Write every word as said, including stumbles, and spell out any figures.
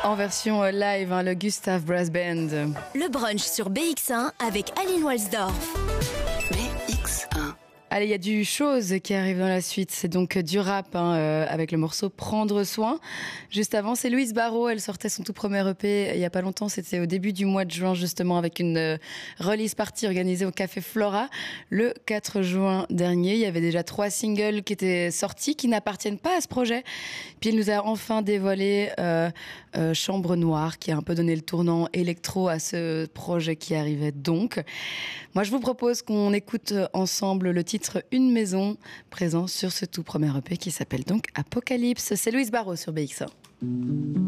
En version live, hein, le Gustave Brass Band. Le brunch sur B X un avec Aline Walsdorf. B X un. Allez, il y a du chose qui arrive dans la suite. C'est donc du rap hein, euh, avec le morceau Prendre soin. Juste avant, c'est Louise Barrault. Elle sortait son tout premier E P il y a pas longtemps. C'était au début du mois de juin, justement, avec une euh, release party organisée au Café Flora le quatre juin dernier. Il y avait déjà trois singles qui étaient sortis, qui n'appartiennent pas à ce projet. Puis elle nous a enfin dévoilé euh, euh, Chambre Noire, qui a un peu donné le tournant électro à ce projet qui arrivait donc. Moi, je vous propose qu'on écoute ensemble le titre Une maison, présent sur ce tout premier E P qui s'appelle donc Apocalypse. C'est Louise Barrault sur B X un.